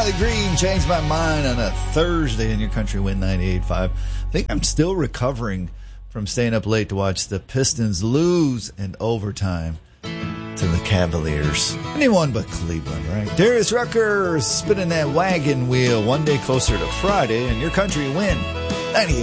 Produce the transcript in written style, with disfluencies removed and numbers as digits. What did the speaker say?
Riley Green, Changed My Mind on a Thursday in your country win 98.5. I think I'm still recovering from staying up late to watch the Pistons lose in overtime to the Cavaliers. Anyone but Cleveland, right? Darius Rucker spinning that wagon wheel one day closer to Friday and your country win 98.